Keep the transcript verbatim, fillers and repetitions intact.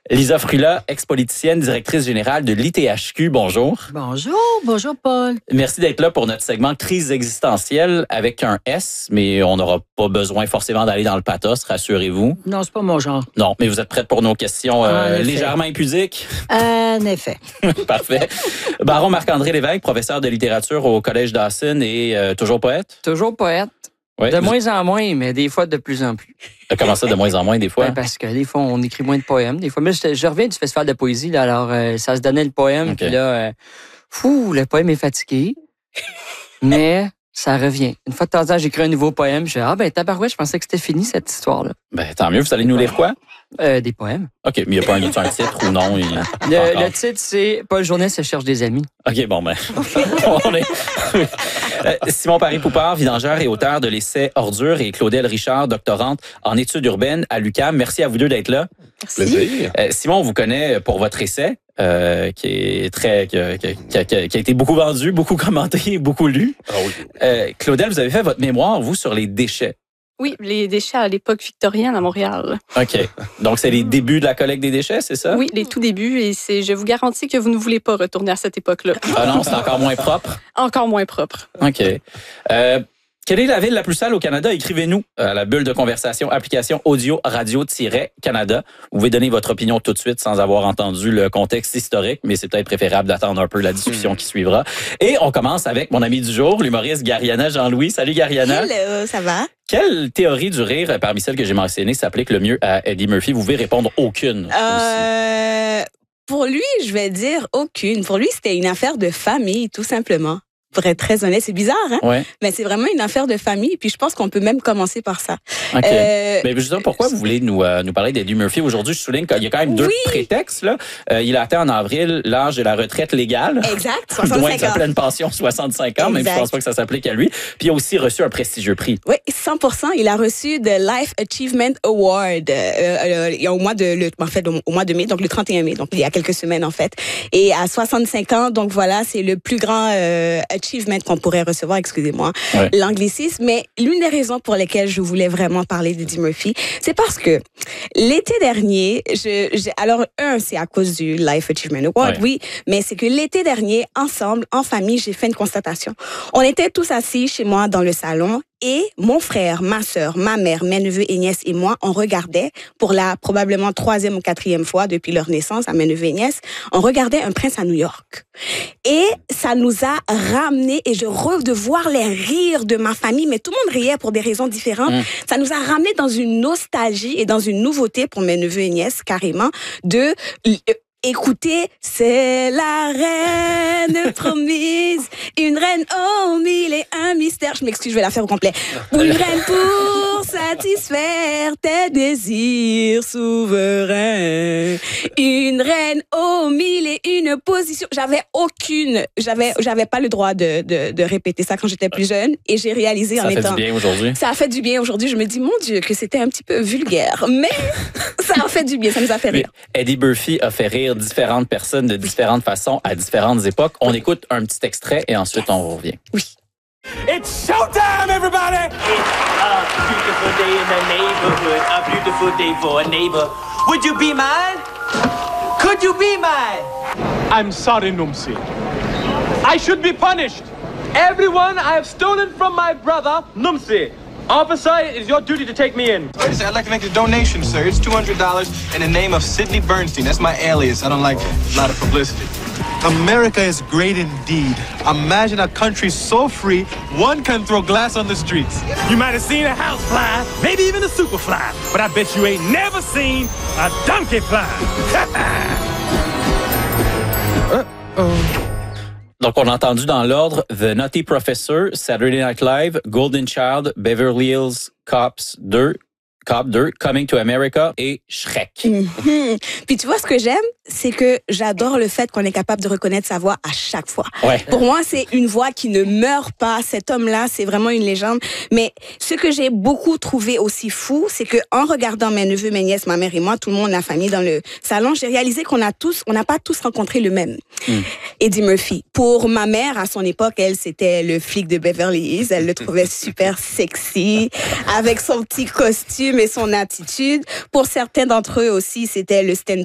Lisa Frula, ex-politicienne, directrice générale de l'I T H Q. Bonjour. Bonjour, bonjour Paul. Merci d'être là pour notre segment crise existentielle avec un S, mais on n'aura pas besoin forcément d'aller dans le pathos, rassurez-vous. Non, c'est pas mon genre. Non, mais vous êtes prête pour nos questions euh, légèrement impudiques? En effet. Parfait. Baron Marc-André Lévesque, professeur de littérature au Collège Dawson et euh, toujours poète? Toujours poète. Oui. De moins en moins, mais des fois de plus en plus. Comment ça, de moins en moins, des fois? Ben parce que des fois, on écrit moins de poèmes. Des fois, mais je, je reviens du festival de poésie, là, alors euh, ça se donnait le poème, Okay. puis là, euh, fou, le poème est fatigué, mais ça revient. Une fois de temps en temps, j'écris un nouveau poème, je dis, ah ben tabarouette, je pensais que c'était fini, cette histoire-là. Ben, tant mieux, vous allez nous lire quoi? Euh, des poèmes. OK, mais il n'y a pas un, un titre ou non? Il... Le, le titre, c'est Paul Journet se cherche des amis. OK, bon, ben. on est... Simon Paris-Poupard, vidangeur et auteur de l'essai Ordure, et Claudel Richard, doctorante en études urbaines à l'U Q A M. Merci à vous deux d'être là. Plaisir. Euh, Simon, on vous connaît pour votre essai, euh, qui est très, qui a, qui, a, qui a été beaucoup vendu, beaucoup commenté, beaucoup lu. Ah oui. Euh, Claudel, vous avez fait votre mémoire, vous, sur les déchets. Oui, les déchets à l'époque victorienne à Montréal. OK. Donc, c'est les débuts de la collecte des déchets, c'est ça? Oui, les tout débuts. Et c'est, je vous garantis que vous ne voulez pas retourner à cette époque-là. Ah non, c'est encore moins propre. Encore moins propre. OK. Euh, quelle est la ville la plus sale au Canada? Écrivez-nous à la bulle de conversation, application audio radio-canada. Vous pouvez donner votre opinion tout de suite sans avoir entendu le contexte historique, mais c'est peut-être préférable d'attendre un peu la discussion qui suivra. Et on commence avec mon ami du jour, l'humoriste Gariana Jean-Louis. Salut Gariana. Hello, ça va? Quelle théorie du rire, parmi celles que j'ai mentionnées, s'applique le mieux à Eddie Murphy? Vous pouvez répondre aucune. Euh, pour lui, je vais dire aucune. Pour lui, c'était une affaire de famille, tout simplement. Pour être très honnête, c'est bizarre, hein? Ouais. Mais c'est vraiment une affaire de famille. Puis je pense qu'on peut même commencer par ça. OK. Euh, Mais justement, pourquoi vous voulez nous, euh, nous parler d'Eddie Murphy aujourd'hui? Je souligne qu'il y a quand même deux Oui. prétextes. Là. Euh, il a atteint en avril l'âge de la retraite légale. Exact, Moins soixante-cinq que ça ans. s'appelle une pension soixante-cinq ans, même Exact. je pense pas que ça s'applique à lui. Puis il a aussi reçu un prestigieux prix. Oui, cent pour cent. Il a reçu le Life Achievement Award euh, euh, au mois de, le, en fait, au mois de mai, donc le trente et un mai, donc il y a quelques semaines en fait. Et à soixante-cinq ans, donc voilà, c'est le plus grand euh, achievement qu'on pourrait recevoir, excusez-moi, Ouais. l'anglicisme. Mais l'une des raisons pour lesquelles je voulais vraiment parler d'Eddie Murphy, c'est parce que l'été dernier, je, je, alors un, c'est à cause du Life Achievement Award, Ouais. oui, mais c'est que l'été dernier, ensemble, en famille, j'ai fait une constatation. On était tous assis chez moi dans le salon et mon frère, ma sœur, ma mère, mes neveux et nièces et moi, on regardait pour la probablement troisième ou quatrième fois depuis leur naissance à mes neveux et nièces, on regardait Un prince à New York. Et ça nous a ramené, et je rêve de voir les rires de ma famille, mais tout le monde riait pour des raisons différentes. Mm. Ça nous a ramené dans une nostalgie et dans une nouveauté pour mes neveux et nièces, carrément, de... euh, Écoutez, c'est la reine promise, une reine aux mille et un mystères. Je m'excuse, je vais la faire au complet. Une reine pour satisfaire tes désirs souverains. Une reine aux mille et une positions. J'avais aucune, j'avais, j'avais pas le droit de, de, de répéter ça quand j'étais plus jeune, et j'ai réalisé Ça en fait étant. du bien aujourd'hui. Ça a fait du bien aujourd'hui. Je me dis, mon Dieu, que c'était un petit peu vulgaire, mais ça a fait du bien, ça nous a fait Mais rire. Eddie Murphy a fait rire différentes personnes de différentes façons à différentes époques. On écoute un petit extrait et ensuite on revient. Oui. It's showtime, everybody! It's a beautiful day in the neighborhood, a beautiful day for a neighbor. Would you be mine? Could you be mine? I'm sorry, Numsi. I should be punished. Everyone I have stolen from my brother, Numsi. Officer, it is your duty to take me in. I'd like to make a donation, sir. It's two hundred dollars in the name of Sidney Bernstein. That's my alias. I don't like a lot of publicity. America is great indeed. Imagine a country so free, one can throw glass on the streets. You might have seen a house fly, maybe even a super fly, but I bet you ain't never seen a donkey fly. Donc, on a entendu dans l'ordre The Nutty Professor, Saturday Night Live, Golden Child, Beverly Hills Cops deux, Cop deux, Coming to America et Shrek. Mhm. Puis tu vois, ce que j'aime, c'est que j'adore le fait qu'on est capable de reconnaître sa voix à chaque fois. Ouais. Pour moi, c'est une voix qui ne meurt pas. Cet homme-là, c'est vraiment une légende. Mais ce que j'ai beaucoup trouvé aussi fou, c'est que en regardant mes neveux, mes nièces, ma mère et moi, tout le monde, la famille dans le salon, j'ai réalisé qu'on a tous, on n'a pas tous rencontré le même. Mm. Eddie Murphy. Pour ma mère, à son époque, elle, c'était le flic de Beverly Hills. Elle le trouvait super sexy, avec son petit costume et son attitude. Pour certains d'entre eux aussi, c'était le stand